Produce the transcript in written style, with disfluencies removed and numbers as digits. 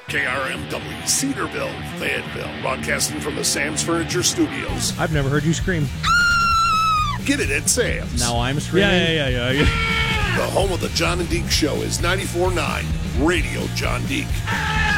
KRMW, Cedarville, Fayetteville, broadcasting from the Sam's Furniture Studios. I've never heard you scream. Get it at Sam's. Now I'm screaming. Yeah. The home of the John and Deke Show is 94.9 Radio John Deke.